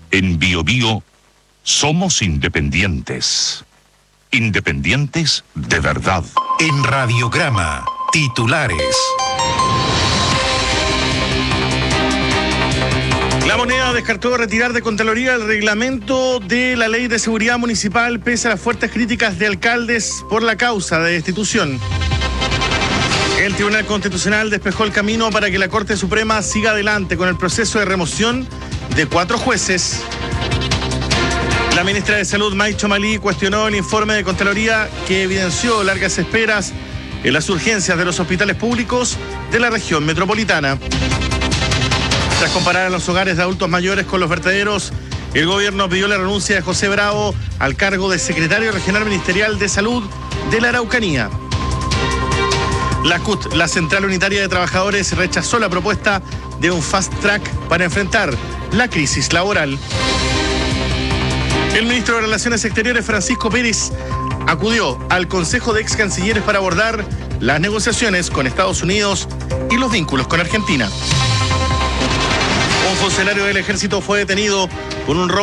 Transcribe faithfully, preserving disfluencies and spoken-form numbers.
En Bio Bio somos independientes. Independientes de verdad. En Radiograma, titulares. La Moneda descartó retirar de Contraloría el reglamento de la Ley de Seguridad Municipal pese a las fuertes críticas de alcaldes por la causa de destitución. El Tribunal Constitucional despejó el camino para que la Corte Suprema siga adelante con el proceso de remoción de cuatro jueces. La ministra de Salud, May Chomali, cuestionó el informe de Contraloría que evidenció largas esperas en las urgencias de los hospitales públicos de la región metropolitana. Tras comparar a los hogares de adultos mayores con los vertederos, el gobierno pidió la renuncia de José Bravo al cargo de secretario regional ministerial de Salud de la Araucanía. La C U T, la Central Unitaria de Trabajadores, rechazó la propuesta de un fast track para enfrentar la crisis laboral. El ministro de Relaciones Exteriores, Francisco Pérez, acudió al Consejo de Ex Cancilleres para abordar las negociaciones con Estados Unidos y los vínculos con Argentina. Un funcionario del ejército fue detenido por un robo